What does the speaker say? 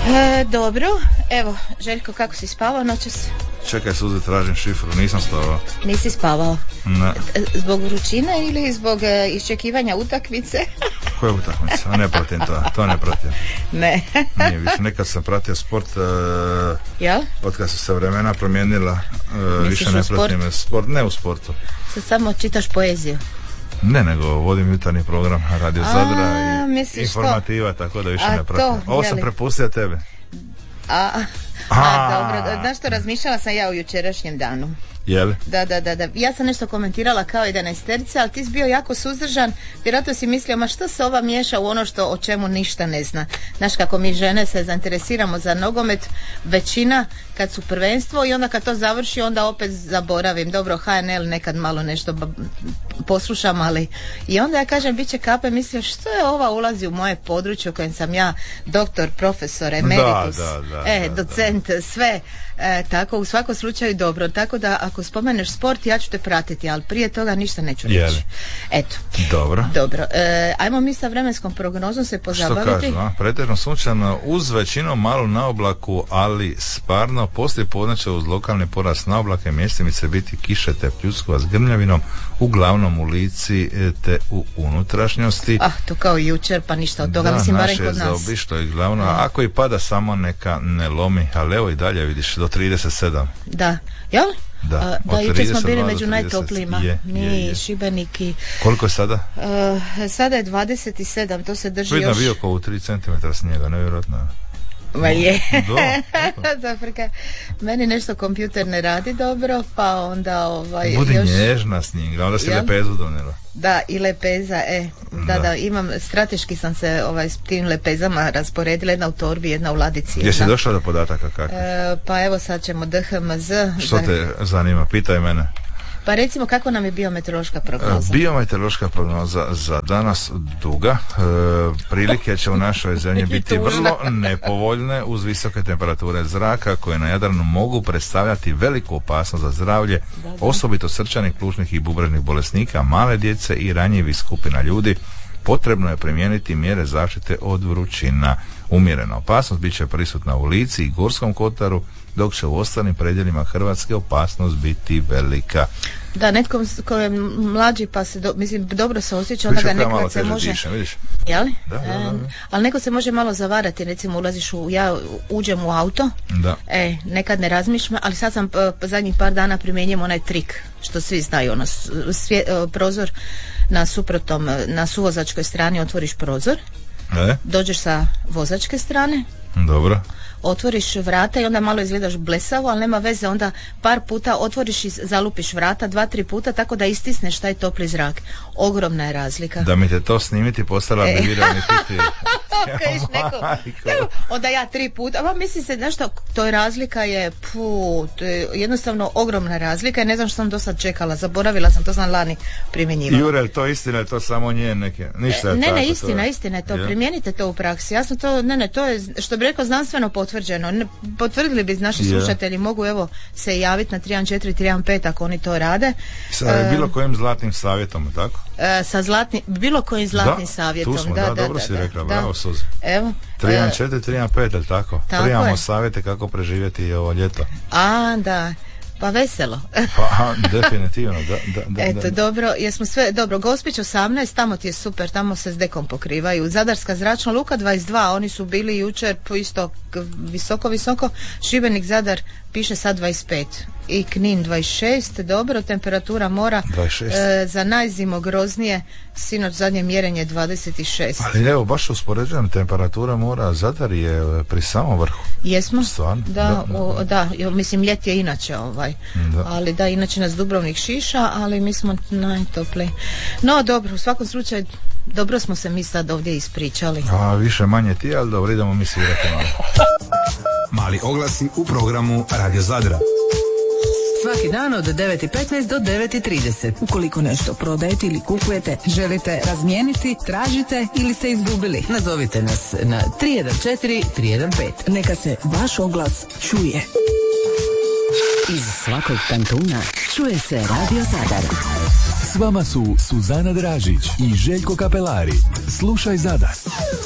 Dobro, evo, Željko, kako si spavao noćas? Čekaj, Suze, tražim šifru, nisam spavao. Nisi spavao? Ne. Zbog vrućine ili zbog iščekivanja utakmice? Koja utakmica? Ne pratim to ne pratim. Ne. Nije više, nekad sam pratio sport, od kad su se vremena promijenila, više ne pratim sport, ne u sportu. Sad samo čitaš poeziju? Ne, nego vodim jutarnji program Radio Zadra i informativa, tako da više ne pratim. Ovo sam prepustio tebe. Dobro, znaš što, razmišljala sam ja o jučerašnjem danu. Jeli? Da. Ja sam nešto komentirala kao 11-terica, ali ti si bio jako suzdržan. Vjerojatno si mislio, ma što se ova miješa u ono o čemu ništa ne zna. Znaš kako mi žene se zainteresiramo za nogomet, većina kad su prvenstvo i onda kad to završi onda opet zaboravim. Dobro, HNL nekad malo nešto poslušam, ali i onda ja kažem, bit će kape, mislio što je ova ulazi u moje područje u kojem sam ja doktor, profesor, emeritus, docent, sve. Tako, u svakom slučaju dobro. Tako da ako spomeneš sport, ja ću te pratiti, ali prije toga ništa neću reći. Eto. Dobro. Ajmo mi sa vremenskom prognozom se pozabaviti. Što kažu, pretežno sunčano uz većinom malu naoblaku, ali sparno poslije podneće uz lokalni porast naoblake mjestimice biti kiše te pljuskova s grmljavinom, uglavnom u Lici te u unutrašnjosti. To kao i jučer, pa ništa od toga, mislim barem kod nas. Da, naše zaobišto je glavno, ako i pada samo neka ne lomi, ali evo i dalje vidiš do 37. Da, jel? Da, jučer smo bili među najtoplijima. Mi, Šibenik i... Koliko je sada? Sada je 27, to se drži Vidno još... bio oko 3 cm snijega, nevjerojatno. Ma je. Zapreka, meni nešto kompjuter ne radi dobro, pa onda budi još... nježna s njim, onda si lepezu donijela. Da, i lepeza, da, imam, strateški sam se s tim lepezama rasporedila, jedna u torbi, jedna u ladici. Jesi došla do podataka kakvih? Pa evo sad ćemo DHMZ. Što te zanima, pitaj mene. Pa recimo, kako nam je biometeorološka prognoza? Biometeorološka prognoza za danas duga. Prilike će u našoj zemlji biti vrlo nepovoljne uz visoke temperature zraka koje na Jadranu mogu predstavljati veliku opasnost za zdravlje, osobito srčanih, plućnih i bubrežnih bolesnika, male djece i ranjivih skupina ljudi. Potrebno je primijeniti mjere zaštite od vrućina. Umjerena opasnost bit će prisutna u Lici i Gorskom kotaru, dok će u ostalim predjelima Hrvatske opasnost biti velika. Da, netko ko je mlađi pa se dobro se osjeća, onda ga nekad se može... Vidiš? Jel? Da. Ali neko se može malo zavarati, recimo ja uđem u auto, nekad ne razmišljam, ali sad sam zadnjih par dana primjenjujem onaj trik, što svi znaju, prozor na suvozačkoj strani otvoriš prozor, dođeš sa vozačke strane, dobro, otvoriš vrata i onda malo izgledaš blesavo, ali nema veze, onda par puta otvoriš i zalupiš vrata 2-3 puta tako da istisneš taj topli zrak. Ogromna je razlika. Da mi te to snimiti, postala bi viralni hit. Onda ja 3 puta, misli se nešto, to je razlika je, to je jednostavno ogromna razlika i ne znam što sam do sad čekala, zaboravila sam, to sam lani primjenjivala. Jure, to istina je to samo nje neke, ništa je tako. Istina je to, primijenite to u praksi. Jasno to, to je, što bi rekao, znanstveno potvrđeno. Potvrdili bi naši slušatelji, mogu evo se javiti na 314-315 ako oni to rade. Sa bilo kojim zlatnim savjetom, tako? Sa bilo kojim zlatnim savjetom. Tu smo, dobro si rekla, bravo Suze. Evo. 314-315, jel tako? Primamo savjete kako preživjeti ovo ljeto. Da. Pa veselo. Pa, definitivno, da. Eto, dobro, jesmo sve, dobro, Gospić 18, tamo ti je super, tamo se s dekom pokrivaju. Zadarska zračna luka 22, oni su bili jučer isto visoko. Šibenik, Zadar, piše sad 25. I Knin 26, dobro, temperatura mora 26. Za najzimogroznije, sinoć zadnje mjerenje 26. Ali evo, baš uspoređujem, temperatura mora, Zadar je pri samom vrhu. Jesmo? Stvarno? Da, mislim ljet je inače ali da, inače nas Dubrovnik šiša, ali mi smo najtopliji. No dobro, u svakom slučaju dobro smo se mi sad ovdje ispričali. Više manje ti, ali dobro, idemo mi svirati malo. Mali oglasi u programu Radio Zadra. Svaki dan od 9:15 do 9:30. Ukoliko nešto prodajete ili kupujete, želite razmijeniti, tražite ili ste izgubili, nazovite nas na 314-315. Neka se vaš oglas čuje. Iz svakog kantuna čuje se Radio Zadar. S vama su Suzana Dražić i Željko Kapelari. Slušaj Zadar.